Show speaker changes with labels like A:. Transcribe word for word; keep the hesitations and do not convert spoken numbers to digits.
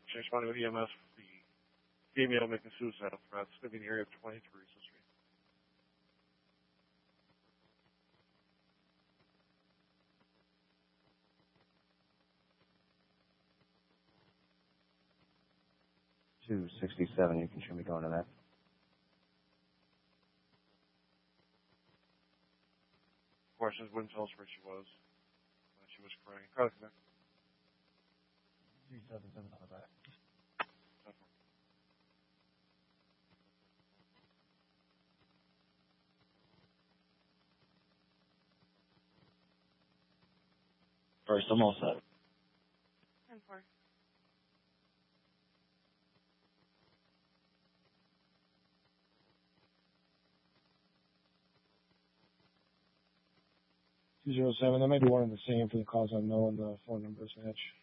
A: She responded with E M S for the female making suicidal threats, living in the area of twenty-three Street.
B: two sixty-seven, you can show me going to that.
A: Questions wouldn't tell us where she was when she was crying. Carly, come back.
B: three seven seven on the back. First, I'm all set.
C: ten four.
D: two zero seven, that might be one and the same for the cause unknown, the phone numbers match.